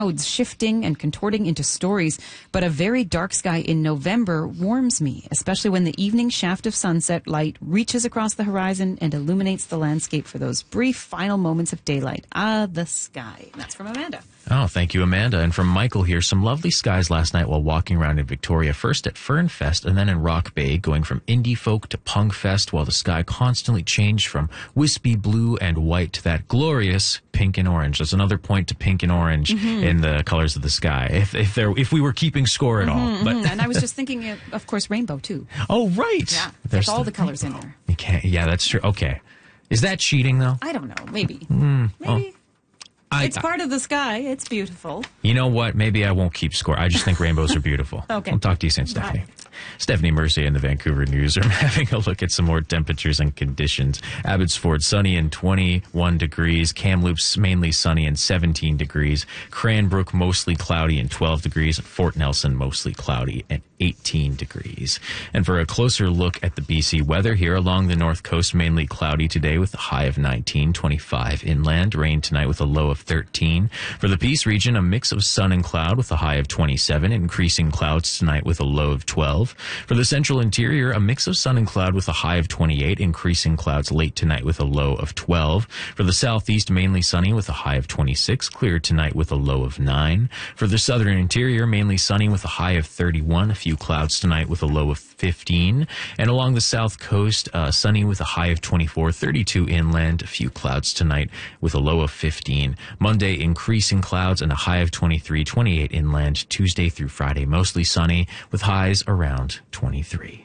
clouds shifting and contorting into stories, but a very dark sky in November warms me, especially when the evening shaft of sunset light reaches across the horizon and illuminates the landscape for those brief final moments of daylight. Ah, the sky. That's from Amanda. Oh, thank you, Amanda. And from Michael here, some lovely skies last night while walking around in Victoria, first at Fern Fest and then in Rock Bay, going from indie folk to punk fest, while the sky constantly changed from wispy blue and white to that glorious pink and orange. There's another point to pink and orange in the colors of the sky, if we were keeping score at all. But And I was just thinking, of course, rainbow, too. Oh, right. Yeah, There's all the colors in there. You can't. Yeah, that's true. Okay. Is that cheating, though? I don't know. Maybe. Maybe. Oh. It's part of the sky. It's beautiful. You know what? Maybe I won't keep score. I just think rainbows are beautiful. Okay. I'll talk to you soon, Stephanie. Bye. Stephanie Mercier in the Vancouver Newsroom having a look at some more temperatures and conditions. Abbotsford sunny and 21 degrees. Kamloops mainly sunny and 17 degrees. Cranbrook mostly cloudy and 12 degrees. Fort Nelson mostly cloudy and 18 degrees. And for a closer look at the BC weather here along the north coast, mainly cloudy today with a high of 19, 25 inland. Rain tonight with a low of 13. For the Peace region, a mix of sun and cloud with a high of 27. Increasing clouds tonight with a low of 12. For the central interior, a mix of sun and cloud with a high of 28. Increasing clouds late tonight with a low of 12. For the southeast, mainly sunny with a high of 26. Clear tonight with a low of 9. For the southern interior, mainly sunny with a high of 31. A few clouds tonight with a low of 15. And along the south coast, sunny with a high of 24. 32 inland. A few clouds tonight with a low of 15. Monday, increasing clouds and a high of 23. 28 inland. Tuesday through Friday, mostly sunny with highs around 23.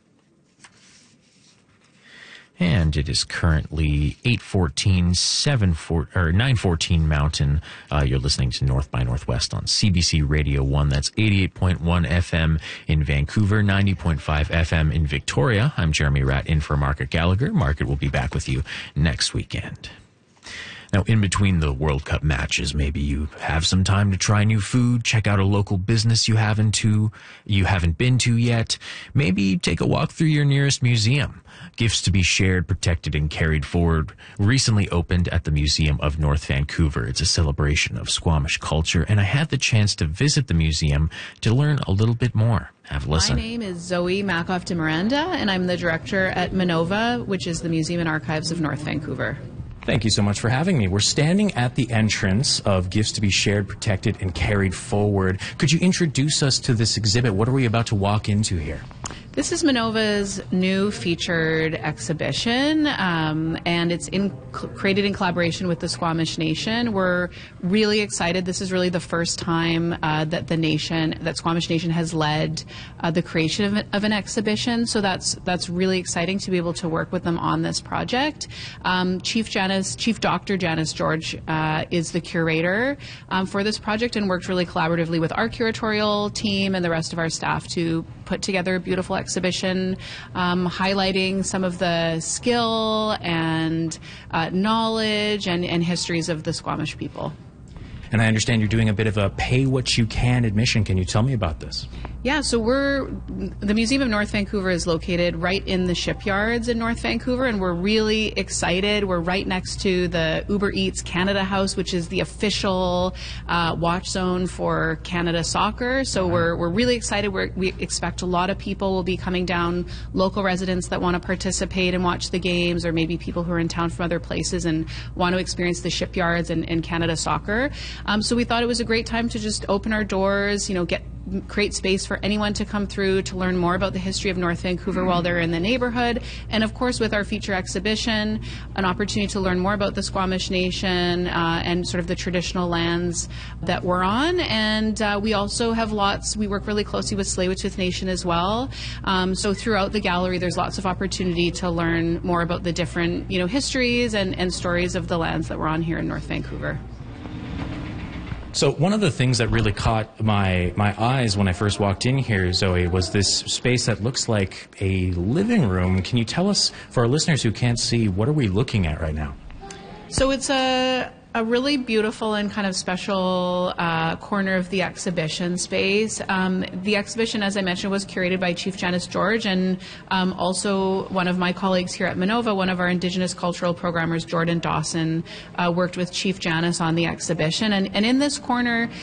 And it is currently 8:14, 9:14 Mountain. You're listening to North by Northwest on CBC Radio 1. That's 88.1 FM in Vancouver, 90.5 FM in Victoria. I'm Jeremy Ratt in for Margaret Gallagher. Margaret will be back with you next weekend. Now, in between the World Cup matches, maybe you have some time to try new food, check out a local business you haven't been to yet. Maybe take a walk through your nearest museum. Gifts to be shared, protected, and carried forward recently opened at the Museum of North Vancouver. It's a celebration of Squamish culture, and I had the chance to visit the museum to learn a little bit more. Have a listen. My name is Zoe Makoff de Miranda, and I'm the director at Minova, which is the Museum and Archives of North Vancouver. Thank you so much for having me. We're standing at the entrance of Gifts to be Shared, Protected, and Carried Forward. Could you introduce us to this exhibit? What are we about to walk into here? This is Minova's new featured exhibition, and it's created in collaboration with the Squamish Nation. We're really excited. This is really the first time that Squamish Nation has led the creation of an exhibition. So that's really exciting to be able to work with them on this project. Chief Dr. Janice George is the curator for this project and worked really collaboratively with our curatorial team and the rest of our staff to put together a beautiful exhibition highlighting some of the skill and knowledge and histories of the Squamish people. And I understand you're doing a bit of a pay-what-you-can admission. Can you tell me about this? Yeah, so the Museum of North Vancouver is located right in the shipyards in North Vancouver, and we're really excited. We're right next to the Uber Eats Canada House, which is the official watch zone for Canada Soccer. So we're really excited. We expect a lot of people will be coming down, local residents that want to participate and watch the games, or maybe people who are in town from other places and want to experience the shipyards and Canada Soccer. So we thought it was a great time to just open our doors, create space for anyone to come through to learn more about the history of North Vancouver while they're in the neighborhood. And of course, with our feature exhibition, an opportunity to learn more about the Squamish Nation and sort of the traditional lands that we're on. And we also have we work really closely with Tsleil-Waututh Nation as well. So throughout the gallery, there's lots of opportunity to learn more about the different, histories and stories of the lands that we're on here in North Vancouver. So one of the things that really caught my eyes when I first walked in here, Zoe, was this space that looks like a living room. Can you tell us, for our listeners who can't see, what are we looking at right now? So it's a really beautiful and kind of special corner of the exhibition space. The exhibition, as I mentioned, was curated by Chief Janice George, and also one of my colleagues here at Minova, one of our Indigenous cultural programmers, Jordan Dawson, worked with Chief Janice on the exhibition. And in this corner,